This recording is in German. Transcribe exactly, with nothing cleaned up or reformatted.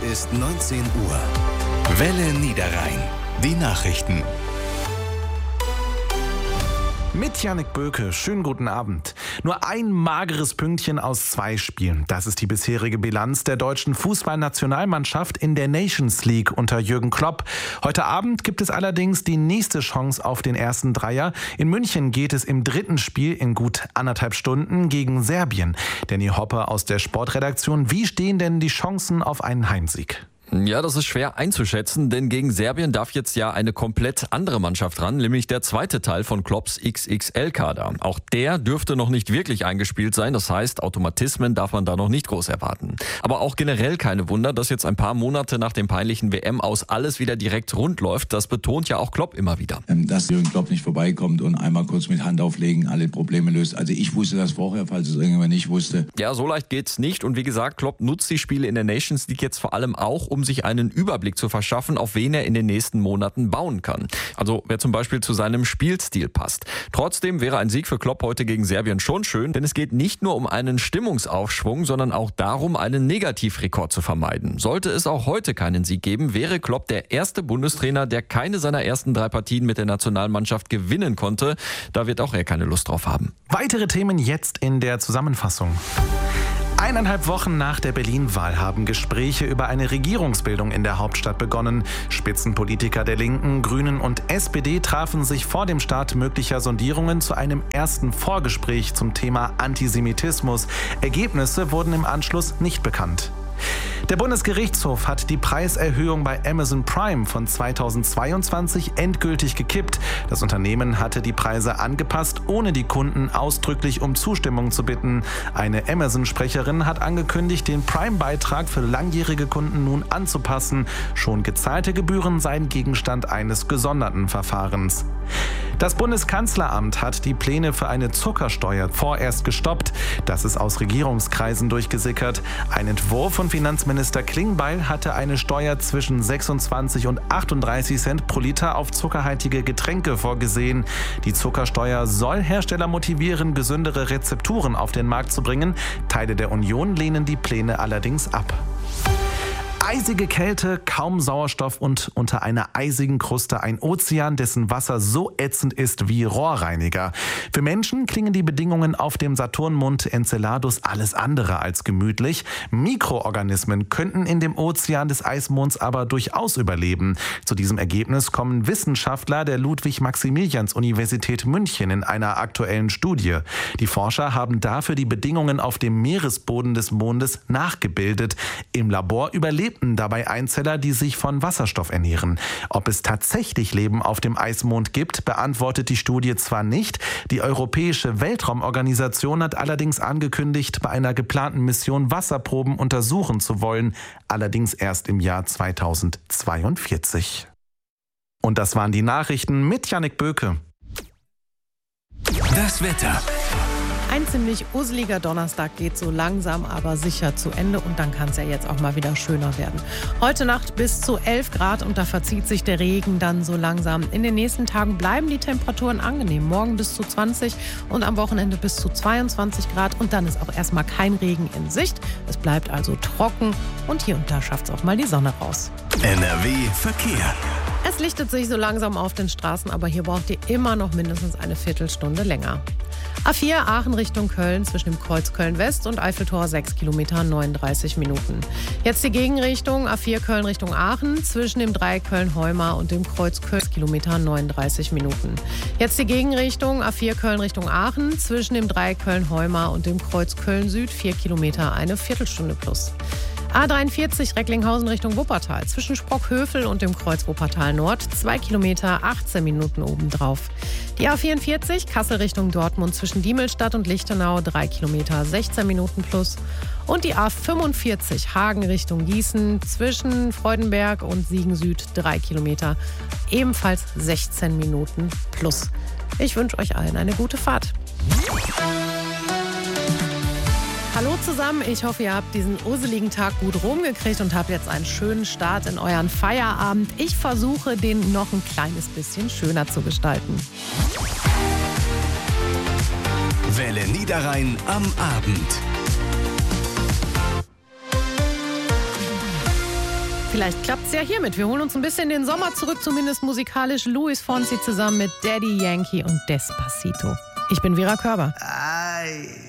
ist neunzehn Uhr. Welle Niederrhein. Die Nachrichten. Mit Jannik Böke, schönen guten Abend. Nur ein mageres Pünktchen aus zwei Spielen. Das ist die bisherige Bilanz der deutschen Fußballnationalmannschaft in der Nations League unter Jürgen Klopp. Heute Abend gibt es allerdings die nächste Chance auf den ersten Dreier. In München geht es im dritten Spiel in gut anderthalb Stunden gegen Serbien. Danny Hoppe aus der Sportredaktion. Wie stehen denn die Chancen auf einen Heimsieg? Ja, das ist schwer einzuschätzen, denn gegen Serbien darf jetzt ja eine komplett andere Mannschaft ran, nämlich der zweite Teil von Klopps X X L-Kader. Auch der dürfte noch nicht wirklich eingespielt sein, das heißt, Automatismen darf man da noch nicht groß erwarten. Aber auch generell keine Wunder, dass jetzt ein paar Monate nach dem peinlichen W M-Aus alles wieder direkt rund läuft, das betont ja auch Klopp immer wieder. Dass Jürgen Klopp nicht vorbeikommt und einmal kurz mit Hand auflegen alle Probleme löst. Also ich wusste das vorher, falls es irgendjemand nicht wusste. Ja, so leicht geht's nicht und wie gesagt, Klopp nutzt die Spiele in der Nations League jetzt vor allem auch, um sich einen Überblick zu verschaffen, auf wen er in den nächsten Monaten bauen kann. Also wer zum Beispiel zu seinem Spielstil passt. Trotzdem wäre ein Sieg für Klopp heute gegen Serbien schon schön, denn es geht nicht nur um einen Stimmungsaufschwung, sondern auch darum, einen Negativrekord zu vermeiden. Sollte es auch heute keinen Sieg geben, wäre Klopp der erste Bundestrainer, der keine seiner ersten drei Partien mit der Nationalmannschaft gewinnen konnte. Da wird auch er keine Lust drauf haben. Weitere Themen jetzt in der Zusammenfassung. Eineinhalb Wochen nach der Berlin-Wahl haben Gespräche über eine Regierungsbildung in der Hauptstadt begonnen. Spitzenpolitiker der Linken, Grünen und S P D trafen sich vor dem Start möglicher Sondierungen zu einem ersten Vorgespräch zum Thema Antisemitismus. Ergebnisse wurden im Anschluss nicht bekannt. Der Bundesgerichtshof hat die Preiserhöhung bei Amazon Prime von zweitausendzweiundzwanzig endgültig gekippt. Das Unternehmen hatte die Preise angepasst, ohne die Kunden ausdrücklich um Zustimmung zu bitten. Eine Amazon-Sprecherin hat angekündigt, den Prime-Beitrag für langjährige Kunden nun anzupassen. Schon gezahlte Gebühren seien Gegenstand eines gesonderten Verfahrens. Das Bundeskanzleramt hat die Pläne für eine Zuckersteuer vorerst gestoppt. Das ist aus Regierungskreisen durchgesickert. Ein Entwurf von Finanzminister Klingbeil hatte eine Steuer zwischen sechsundzwanzig und achtunddreißig Cent pro Liter auf zuckerhaltige Getränke vorgesehen. Die Zuckersteuer soll Hersteller motivieren, gesündere Rezepturen auf den Markt zu bringen. Teile der Union lehnen die Pläne allerdings ab. Eisige Kälte, kaum Sauerstoff und unter einer eisigen Kruste ein Ozean, dessen Wasser so ätzend ist wie Rohrreiniger. Für Menschen klingen die Bedingungen auf dem Saturnmond Enceladus alles andere als gemütlich. Mikroorganismen könnten in dem Ozean des Eismonds aber durchaus überleben. Zu diesem Ergebnis kommen Wissenschaftler der Ludwig-Maximilians-Universität München in einer aktuellen Studie. Die Forscher haben dafür die Bedingungen auf dem Meeresboden des Mondes nachgebildet. Im Labor überlebt dabei Einzeller, die sich von Wasserstoff ernähren. Ob es tatsächlich Leben auf dem Eismond gibt, beantwortet die Studie zwar nicht. Die Europäische Weltraumorganisation hat allerdings angekündigt, bei einer geplanten Mission Wasserproben untersuchen zu wollen, allerdings erst im Jahr zweitausendzweiundvierzig. Und das waren die Nachrichten mit Jannik Böke. Das Wetter. Ein ziemlich useliger Donnerstag geht so langsam, aber sicher zu Ende und dann kann es ja jetzt auch mal wieder schöner werden. Heute Nacht bis zu elf Grad und da verzieht sich der Regen dann so langsam. In den nächsten Tagen bleiben die Temperaturen angenehm. Morgen bis zu zwanzig und am Wochenende bis zu zweiundzwanzig Grad und dann ist auch erstmal kein Regen in Sicht. Es bleibt also trocken und hier und da schafft es auch mal die Sonne raus. N R W Verkehr. Es lichtet sich so langsam auf den Straßen, aber hier braucht ihr immer noch mindestens eine Viertelstunde länger. A vier Aachen Richtung Köln zwischen dem Kreuz Köln-West und Eiffeltor sechs Kilometer neununddreißig Minuten. Jetzt die Gegenrichtung A vier Köln Richtung Aachen zwischen dem Dreieck Köln-Heumar und dem Kreuz Köln Kilometer neununddreißig Minuten. Jetzt die Gegenrichtung A vier Köln Richtung Aachen zwischen dem Dreieck Köln-Heumar und dem Kreuz Köln-Süd vier Kilometer eine Viertelstunde plus. A dreiundvierzig Recklinghausen Richtung Wuppertal zwischen Sprockhövel und dem Kreuz Wuppertal Nord zwei Kilometer achtzehn Minuten obendrauf. Die A vierundvierzig Kassel Richtung Dortmund zwischen Diemelstadt und Lichtenau drei Kilometer sechzehn Minuten plus. Und die A fünfundvierzig Hagen Richtung Gießen zwischen Freudenberg und Siegen Süd drei Kilometer ebenfalls sechzehn Minuten plus. Ich wünsche euch allen eine gute Fahrt. Hallo zusammen, ich hoffe, ihr habt diesen useligen Tag gut rumgekriegt und habt jetzt einen schönen Start in euren Feierabend. Ich versuche, den noch ein kleines bisschen schöner zu gestalten. Welle Niederrhein am Abend. Vielleicht klappt es ja hiermit. Wir holen uns ein bisschen den Sommer zurück, zumindest musikalisch. Luis Fonsi zusammen mit Daddy Yankee und Despacito. Ich bin Vera Körber. Ay.